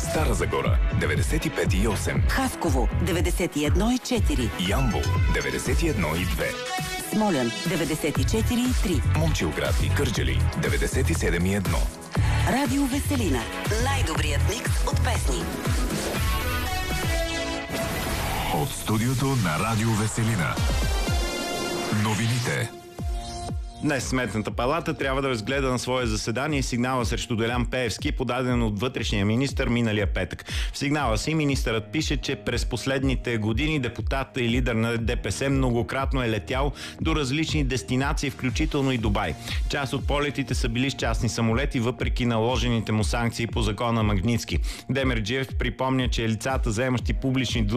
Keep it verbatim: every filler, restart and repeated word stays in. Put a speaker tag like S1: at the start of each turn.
S1: Стара Загора деветдесет и пет и осем,
S2: Хасково деветдесет и едно и четири,
S1: Ямбол деветдесет и едно и две,
S2: Смолян деветдесет и четири и три,
S1: Момчилград и Кърджали деветдесет и седем и едно.
S2: Радио Веселина. Най-добрият микс от песни.
S1: От студиото на Радио Веселина. Новините.
S3: Днес Сметната палата трябва да разгледа на свое заседание сигнала срещу Делян Пеевски, подаден от вътрешния министър миналия петък. В сигнала си министърът пише, че през последните години депутат и лидер на ДПС многократно е летял до различни дестинации, включително и Дубай. Част от полетите са били с частни самолети, въпреки наложените му санкции по закона Магнитски. Демерджиев припомня, че лицата, заемащи публични